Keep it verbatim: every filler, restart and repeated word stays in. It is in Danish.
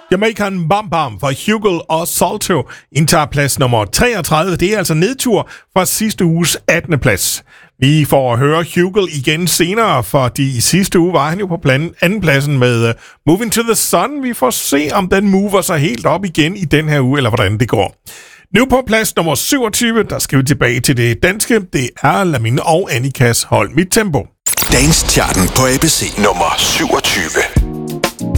Jamaican Bam Bam fra Hugo og Salto indtager plads nummer treogtredive. Det er altså nedtur fra sidste uges attende plads. Vi får at høre Hugo igen senere, fordi i sidste uge var han jo på plan- anden pladsen med uh, Moving to the Sun. Vi får se, om den mover sig helt op igen i den her uge, eller hvordan det går. Nu på plads nummer syvogtyve, der skal vi tilbage til det danske. Det er Lamine og Annikas Hold Mit Tempo. Dance Charten på A B C nummer syvogtyve.